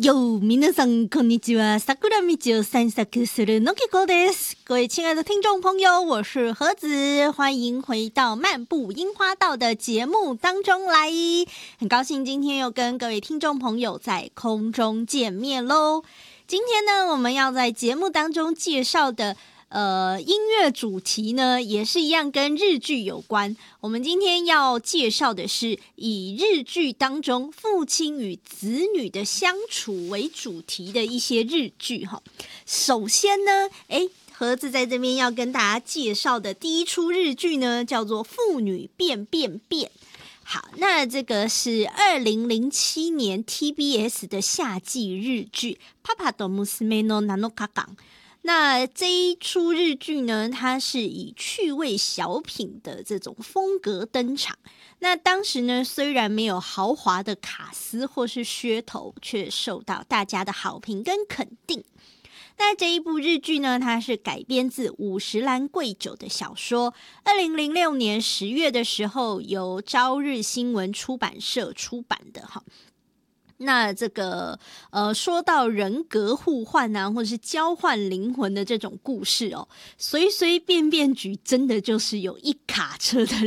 哟，皆さんこんにちは。桜道を散策するのきこです。各位亲爱的听众朋友，我是盒子，欢迎回到漫步樱花道的节目当中来。很高兴今天又跟各位听众朋友在空中见面咯。今天呢，我们要在节目当中介绍的音乐主题呢，也是一样跟日剧有关。我们今天要介绍的是以日剧当中父亲与子女的相处为主题的一些日剧哈。首先呢，盒子在这边要跟大家介绍的第一出日剧呢，叫做《父女变变变》。好，那这个是2007年 TBS 的夏季日剧《パパと娘の7日間》。那这一出日剧呢，它是以趣味小品的这种风格登场。那当时呢，虽然没有豪华的卡司或是噱头，却受到大家的好评跟肯定。那这一部日剧呢，它是改编自五十岚贵久的小说，2006年10月的时候由朝日新闻出版社出版的哈。那这个说到人格互换啊，或者是交换灵魂的这种故事哦，随随便便举真的就是有一卡车的